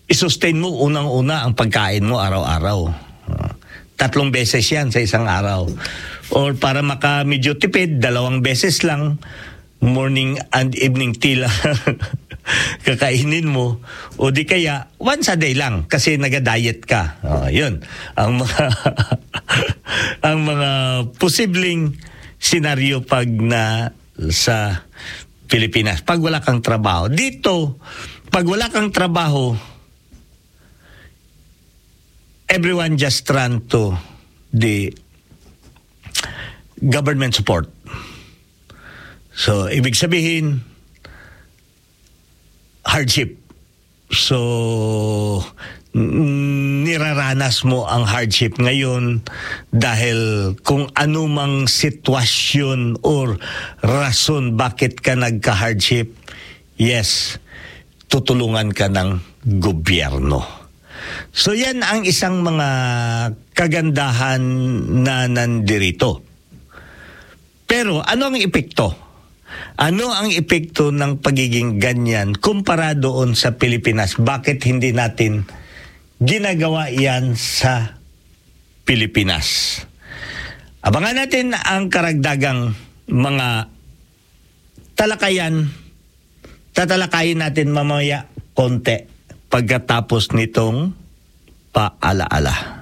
isustain mo unang-una ang pagkain mo araw-araw. 3 beses yan sa isang araw. Or para medyo tipid, 2 beses lang, morning and evening tea lang kakainin mo. O di kaya, once a day lang kasi naga-diet ka. Yun. Ang mga, ang mga posibleng senaryo pag sa Pilipinas. Pag wala kang trabaho. Dito, pag wala kang trabaho, everyone just run to the government support. So, ibig sabihin, hardship. So, niraranas mo ang hardship ngayon dahil kung anumang sitwasyon or rason bakit ka nagka-hardship, yes, tutulungan ka ng gobyerno. So yan ang isang mga kagandahan na nandirito. Pero ano ang epekto? Ano ang epekto ng pagiging ganyan kumpara doon sa Pilipinas? Bakit hindi natin ginagawa yan sa Pilipinas? Abangan natin ang karagdagang mga talakayan. Tatalakayin natin mamaya konti pagkatapos nitong paalaala.